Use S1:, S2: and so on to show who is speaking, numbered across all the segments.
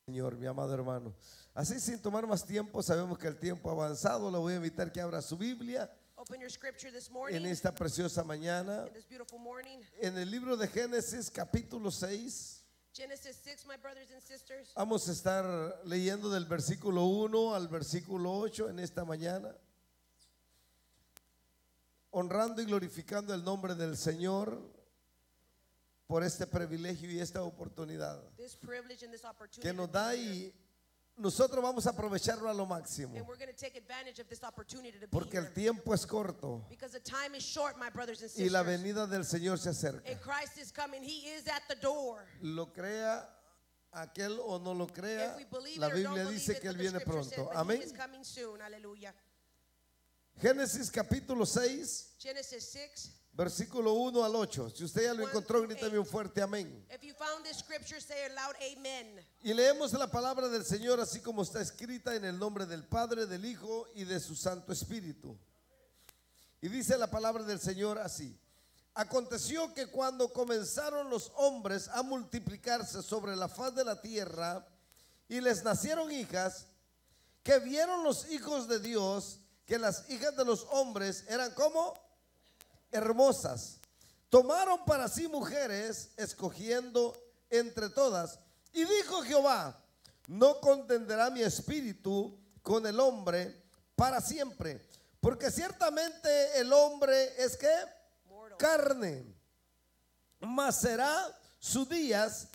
S1: Señor, mi amado hermano. Así, sin tomar más tiempo, sabemos que el tiempo ha avanzado. Le voy a invitar que abra su Biblia
S2: Open your scripture this morning,
S1: en esta preciosa mañana,
S2: in this beautiful morning.
S1: en el libro de Génesis capítulo 6.
S2: Genesis 6, my brothers and sisters.
S1: Vamos a estar leyendo del versículo 1 al versículo 8 en esta mañana, honrando y glorificando el nombre del Señor por este privilegio y esta oportunidad
S2: This privilege and this opportunity
S1: que nos
S2: to
S1: da,
S2: be here.
S1: y nosotros vamos a aprovecharlo a lo máximo,
S2: And we're going to take advantage of this opportunity to be
S1: porque el
S2: here.
S1: tiempo es corto
S2: Because the time is short, my brothers and
S1: y
S2: sisters.
S1: la venida del Señor se acerca.
S2: And Christ is coming. He is at the door.
S1: Lo crea aquel o no lo crea,
S2: If we believe
S1: la
S2: it or don't
S1: Biblia
S2: believe
S1: dice
S2: it,
S1: que Él
S2: but the
S1: viene
S2: scripture says
S1: pronto.
S2: that
S1: Amén.
S2: He is coming soon. Hallelujah.
S1: Génesis capítulo 6,
S2: Genesis 6.
S1: versículo 1 al 8. Si usted ya lo
S2: 1
S1: encontró,
S2: through
S1: grítame un fuerte amén.
S2: If you found this scripture, say it loud, amen.
S1: Y leemos la palabra del Señor así como está escrita, en el nombre del Padre, del Hijo y de su Santo Espíritu. Y dice la palabra del Señor así: aconteció que cuando comenzaron los hombres a multiplicarse sobre la faz de la tierra y les nacieron hijas, que vieron los hijos de Dios que las hijas de los hombres eran como hermosas, tomaron para sí mujeres, escogiendo entre todas. Y dijo Jehová: no contenderá mi espíritu con el hombre para siempre, porque ciertamente el hombre es que
S2: Mortal.
S1: carne, mas será sus días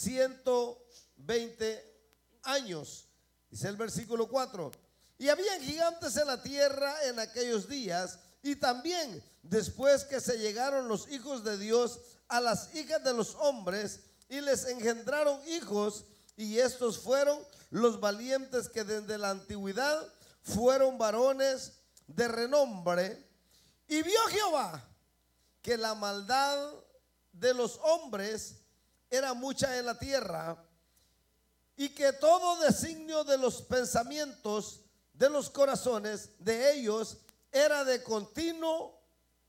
S1: 120 años. Dice el versículo 4: y habían gigantes en la tierra en aquellos días, y también después que se llegaron los hijos de Dios a las hijas de los hombres, y les engendraron hijos, y estos fueron los valientes que desde la antigüedad fueron varones de renombre. Y vio Jehová que la maldad de los hombres era mucha en la tierra, y que todo designio de los pensamientos de los corazones de ellos era de continuo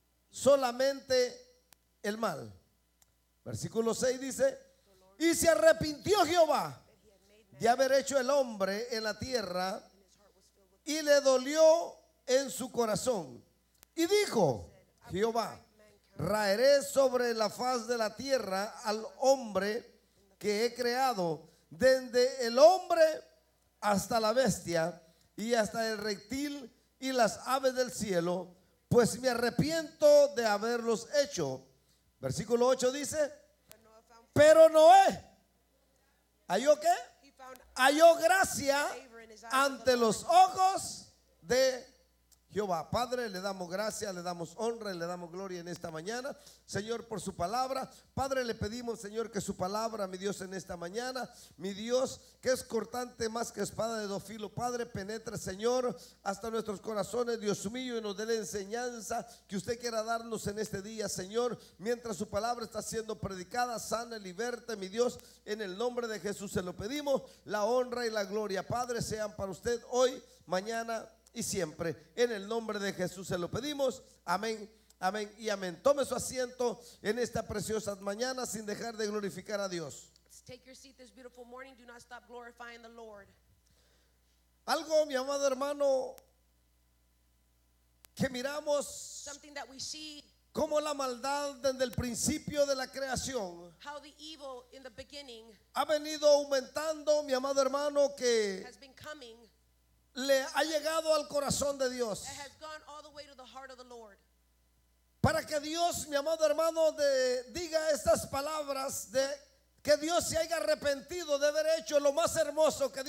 S1: solamente el mal. Versículo 6 dice: y se arrepintió Jehová de haber hecho el hombre en la tierra, y le dolió en su corazón. Y dijo Jehová: raeré sobre la faz de la tierra al hombre que he creado, desde el hombre hasta la bestia y hasta el reptil y las aves del cielo, pues me arrepiento de haberlos hecho. Versículo 8 dice: pero Noé ¿halló qué?
S2: He found
S1: Halló gracia
S2: favor in his eyes of the
S1: ante
S2: Lord.
S1: los ojos de Jehová. Padre, le damos gracia, le damos honra y le damos gloria en esta mañana, Señor, por su palabra. Padre, le pedimos, Señor, que su palabra, mi Dios, en esta mañana, mi Dios, que es cortante más que espada de dos filos, Padre, penetre, Señor, hasta nuestros corazones, Dios mío, y nos dé la enseñanza que usted quiera darnos en este día, Señor, mientras su palabra está siendo predicada. Sana, liberte, mi Dios, en el nombre de Jesús se lo pedimos. La honra y la gloria, Padre, sean para usted hoy, mañana y siempre. En el nombre de Jesús se lo pedimos. Amén, amén y amén. Tome su asiento en esta preciosa mañana sin dejar de glorificar a Dios.
S2: Let's take your seat this beautiful morning. Do not stop glorifying the Lord.
S1: Algo, mi amado hermano, que miramos
S2: Something that we see,
S1: como la maldad desde el principio de la creación
S2: how the evil in the beginning
S1: ha venido aumentando, mi amado hermano, que
S2: has been coming,
S1: le ha llegado al corazón de Dios.
S2: that has gone all the way to the heart of the Lord.
S1: Para que Dios, mi amado hermano, diga estas palabras de que Dios se haya arrepentido de haber hecho lo más hermoso que